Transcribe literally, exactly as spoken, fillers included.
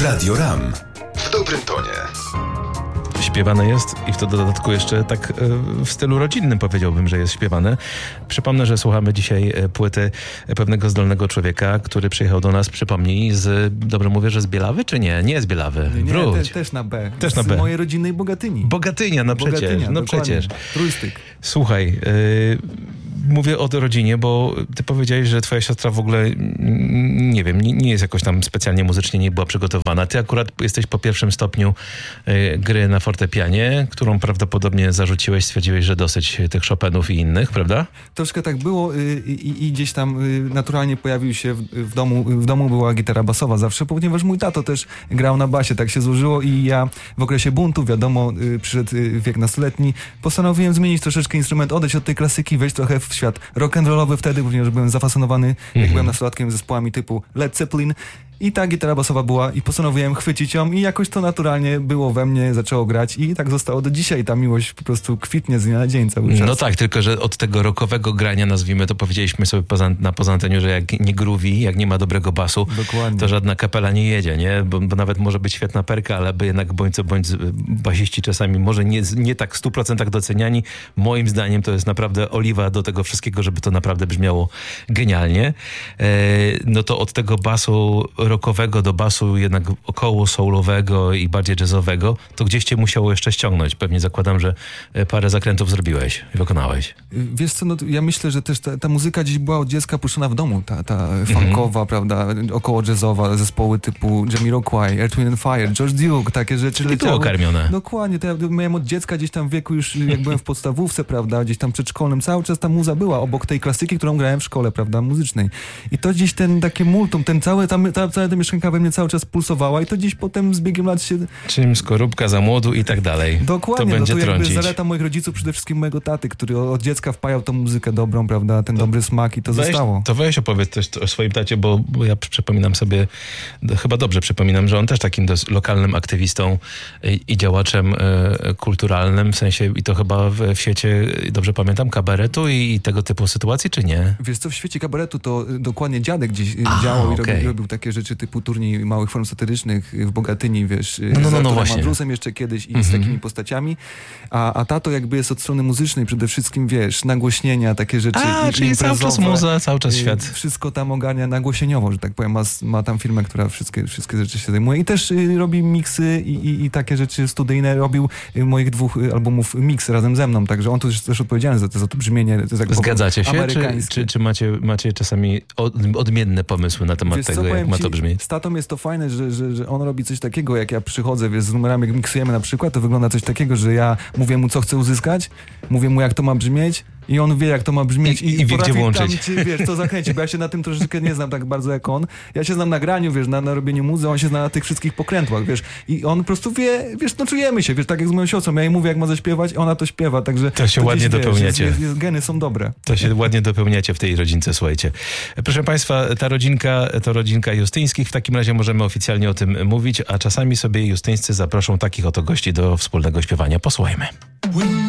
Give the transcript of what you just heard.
Radio RAM. W dobrym tonie. Śpiewane jest i w to dodatku jeszcze tak w stylu rodzinnym powiedziałbym, że jest śpiewane. Przypomnę, że słuchamy dzisiaj płyty pewnego zdolnego człowieka, który przyjechał do nas, przypomnij, z, dobrze mówię, że z Bielawy, czy nie? Nie z Bielawy. Nie, Wróć. te, też na B. Też z na B. mojej rodzinnej Bogatyni. Bogatynia, no Bogatynia, przecież. No dokładnie. przecież. Trójstyk. Słuchaj, yy, mówię o rodzinie, bo ty powiedziałeś, że twoja siostra w ogóle, nie wiem, nie, nie jest jakoś tam specjalnie muzycznie, nie była przygotowana. Ty akurat jesteś po pierwszym stopniu y, gry na fortepianie, którą prawdopodobnie zarzuciłeś, stwierdziłeś, że dosyć tych Chopinów i innych, prawda? Troszkę tak było y, i, i gdzieś tam y, naturalnie pojawił się w, w domu, w domu była gitara basowa zawsze, ponieważ mój tato też grał na basie, tak się złożyło i ja w okresie buntu, wiadomo, y, przyszedł y, wiek nastoletni, postanowiłem zmienić troszeczkę instrument, odejść od tej klasyki, wejść trochę w świat rock'n'rollowy wtedy, ponieważ byłem zafascynowany, mm-hmm. jak byłem nastolatkiem, zespołami typu Led Zeppelin. I ta gitara basowa była i postanowiłem chwycić ją i jakoś to naturalnie było we mnie, zaczęło grać i tak zostało do dzisiaj. Ta miłość po prostu kwitnie z dnia na dzień cały czas. No tak, tylko że od tego rockowego grania, nazwijmy to, powiedzieliśmy sobie poza, na poza anteniu, że jak nie groovy, jak nie ma dobrego basu, Dokładnie. to żadna kapela nie jedzie, nie? Bo, bo nawet może być świetna perka, ale by jednak bądź co bądź basiści czasami może nie, nie tak w stu procentach doceniani. Moim zdaniem to jest naprawdę oliwa do tego wszystkiego, żeby to naprawdę brzmiało genialnie. E, no to od tego basu rockowego do basu jednak około soulowego i bardziej jazzowego, to gdzieś cię musiało jeszcze ściągnąć. Pewnie zakładam, że parę zakrętów zrobiłeś i wykonałeś. Wiesz co, no ja myślę, że też ta, ta muzyka gdzieś była od dziecka puszczona w domu, ta, ta funkowa, mm-hmm. prawda, około jazzowa, zespoły typu Jamiroquai, Earth, Wind and Fire, George Duke, takie rzeczy Czyli leciały. było karmione. Dokładnie, to ja miałem od dziecka gdzieś tam w wieku już, jak byłem w podstawówce, prawda, gdzieś tam przedszkolnym, cały czas ta muza była obok tej klasyki, którą grałem w szkole, prawda, muzycznej. I to gdzieś ten takie multum, ten cały, tam, ta, cała ta mieszkanka we mnie cały czas pulsowała i to gdzieś potem z biegiem lat się... Czym skorupka za młodu i tak dalej. Dokładnie, to będzie no to jakby trącić. zaleta moich rodziców, przede wszystkim mojego taty, który od dziecka wpajał tą muzykę dobrą, prawda, ten to dobry smak i to weź, zostało. To weź opowiedz też o swoim tacie, bo, bo ja przypominam sobie, chyba dobrze przypominam, że on też takim dos- lokalnym aktywistą i, i działaczem e, kulturalnym, w sensie i to chyba w, w świecie, dobrze pamiętam, kabaretu i, i tego typu sytuacji, czy nie? Wiesz co, w świecie kabaretu to y, dokładnie dziadek gdzieś A, działał i okay. robił, robił takie rzeczy typu turniej małych form satyrycznych w Bogatyni, wiesz, no, no, z no, no, Arturem właśnie. Andrusem jeszcze kiedyś i mm-hmm. z takimi postaciami, a, a tato jakby jest od strony muzycznej przede wszystkim, wiesz, nagłośnienia, takie rzeczy A, i, czyli imprezowe. cały czas muza, cały czas Y, świat. Wszystko tam ogarnia nagłośnieniowo, że tak powiem, ma, ma tam firmę, która wszystkie, wszystkie rzeczy się zajmuje i też y, robi miksy i, i, i takie rzeczy studyjne, robił y, moich dwóch y, albumów mix razem ze mną, także on tu jest też odpowiedzialny za to, za to brzmienie. To jest Zgadzacie się? Czy, amerykańskie. czy, czy macie, macie czasami od, odmienne pomysły na temat Wiesz tego, co, jak powiem ma ci, to brzmieć? Z tatą jest to fajne, że, że, że on robi coś takiego, jak ja przychodzę, wiesz, z numerami, jak miksujemy na przykład, to wygląda coś takiego, że ja mówię mu, co chcę uzyskać, mówię mu, jak to ma brzmieć i on wie, jak to ma brzmieć i, i, i wie, gdzie włączyć. Tam cię, wiesz, to zachęci, bo ja się na tym troszeczkę nie znam tak bardzo jak on. Ja się znam na graniu, wiesz, na, na robieniu muzy, on się zna na tych wszystkich pokrętłach, wiesz, i on po prostu wie, wiesz, no czujemy się, wiesz, tak jak z moją siostrą, ja jej mówię, jak ma zaśpiewać, ona to śpiewa, także... To się to ładnie gdzieś, dopełniacie. Wiesz, jest, jest, geny są dobre. To się ładnie dopełniacie w tej rodzince, słuchajcie. Proszę Państwa, ta rodzinka to rodzinka Justyńskich, w takim razie możemy oficjalnie o tym mówić, a czasami sobie Justyńscy zaproszą takich oto gości do wspólnego śpiewania. Posłuchajmy.